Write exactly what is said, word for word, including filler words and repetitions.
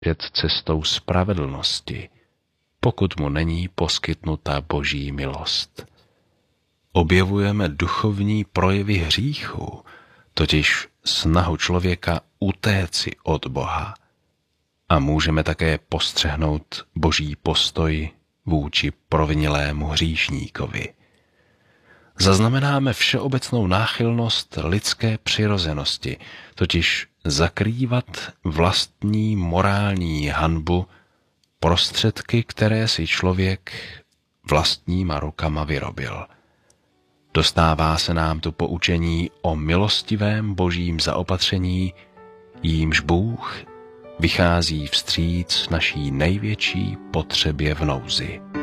jít cestou spravedlnosti, pokud mu není poskytnuta Boží milost. Objevujeme duchovní projevy hříchu, totiž snahu člověka utéci od Boha. A můžeme také postřehnout Boží postoj vůči provinilému hříšníkovi. Zaznamenáme všeobecnou náchylnost lidské přirozenosti, totiž zakrývat vlastní morální hanbu prostředky, které si člověk vlastníma rukama vyrobil. Dostává se nám tu poučení o milostivém Božím zaopatření, jímž Bůh vychází vstříc naší největší potřebě v nouzi.